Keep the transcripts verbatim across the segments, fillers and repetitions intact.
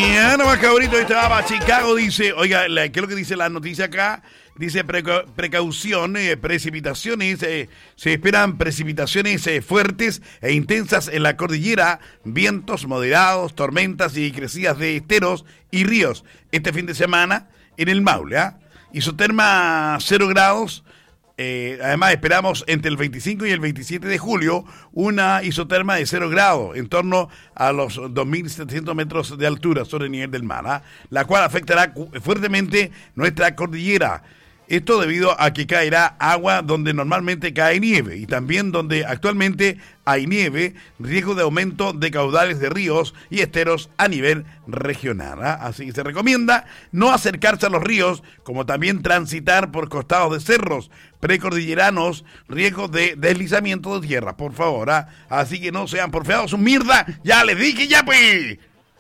Mañana más cabrito, este va para Chicago, dice, oiga, la, ¿qué es lo que dice la noticia acá? Dice preca, precaución, eh, precipitaciones, eh, se esperan precipitaciones eh, fuertes e intensas en la cordillera, vientos moderados, tormentas y crecidas de esteros y ríos este fin de semana en el Maule, ¿ah? ¿eh? Isoterma cero grados. Eh, además esperamos entre el veinticinco y el veintisiete de julio una isoterma de cero grados en torno a los dos mil setecientos metros de altura sobre el nivel del mar, ¿eh? La cual afectará fuertemente nuestra cordillera. Esto debido a que caerá agua donde normalmente cae nieve y también donde actualmente hay nieve, riesgo de aumento de caudales de ríos y esteros a nivel regional, ¿eh? Así que se recomienda no acercarse a los ríos, como también transitar por costados de cerros precordilleranos, riesgos de deslizamiento de tierra, por favor, ¿eh? Así que no sean porfiados, un mierda, ya les dije ya pues.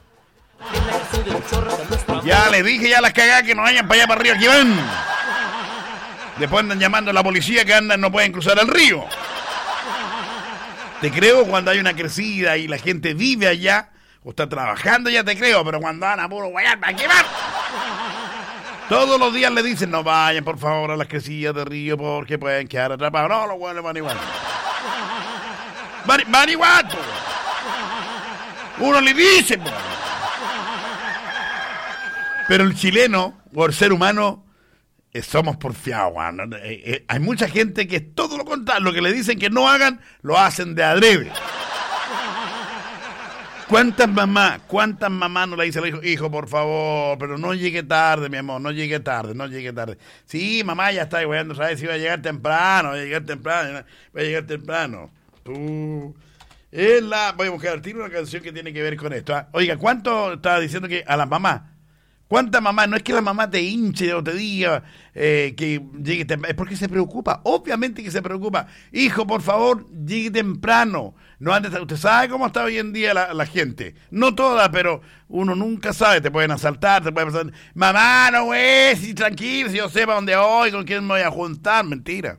Ya les dije ya las cagadas que no vayan para allá para arriba, aquí van. Después andan llamando a la policía que andan, no pueden cruzar el río. Te creo cuando hay una crecida y la gente vive allá o está trabajando, ya te creo, pero cuando van a puro guayar, ¿para qué van? Todos los días le dicen, no vayan por favor a las crecidas de río porque pueden quedar atrapados. No, los buenos van igual. Van, van igual, po. Uno le dice, po. Pero el chileno, o el ser humano, somos porfiados, bueno. eh, eh, hay mucha gente que es todo lo contrario, lo que le dicen que no hagan, lo hacen de adrede. ¿Cuántas mamás, cuántas mamás no le dicen al hijo, hijo, por favor, pero no llegue tarde, mi amor, no llegue tarde, no llegue tarde? Sí, mamá, ya está, voy a saber si va a llegar temprano, voy a llegar temprano, voy a llegar temprano. Tú, es la, voy a buscar, tiene una canción que tiene que ver con esto, ¿eh? Oiga, ¿cuánto estaba diciendo que a las mamás? ¿Cuántas mamás? No es que la mamá te hinche o te diga eh, que llegue temprano, es porque se preocupa, obviamente que se preocupa. Hijo, por favor, llegue temprano. No antes, usted sabe cómo está hoy en día la, la gente. No toda, pero uno nunca sabe, te pueden asaltar, te pueden pasar. Mamá, no güey, si tranquilo, si yo sé para dónde voy, con quién me voy a juntar, mentira.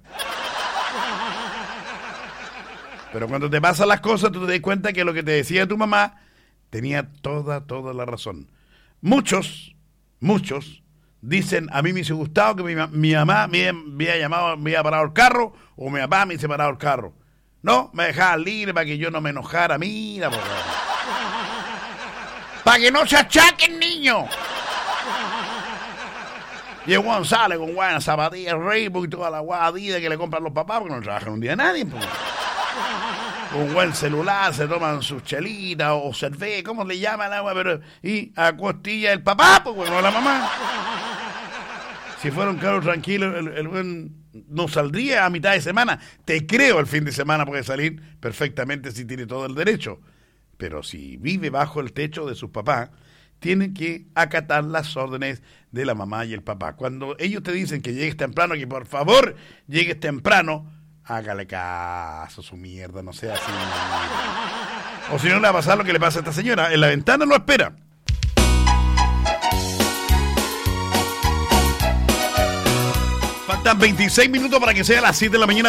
Pero cuando te pasan las cosas, tú te das cuenta que lo que te decía tu mamá tenía toda, toda la razón. Muchos Muchos dicen, a mí me hubiese gustado que mi, mi mamá me había llamado, me había parado el carro, o mi papá me hubiese parado el carro. No, me dejaba libre para que yo no me enojara. Mira, por favor. Para que no se achaquen, niño. Y el Juan sale con buenas zapatillas, Reebok y toda la guadilla que le compran los papás, porque no trabajan un día a nadie. Porque... un buen celular, se toman sus chelitas o cerveza, ¿cómo le llaman agua? Pero y a costilla el papá, pues bueno, la mamá. Si fuera un carro tranquilo, el, el buen no saldría a mitad de semana. Te creo, el fin de semana puede salir perfectamente si tiene todo el derecho. Pero si vive bajo el techo de sus papás, tiene que acatar las órdenes de la mamá y el papá. Cuando ellos te dicen que llegues temprano, que por favor llegues temprano, hágale caso, su mierda, no sea así. O si no, le va a pasar lo que le pasa a esta señora. En la ventana lo espera. Faltan veintiséis minutos para que sea las siete de la mañana.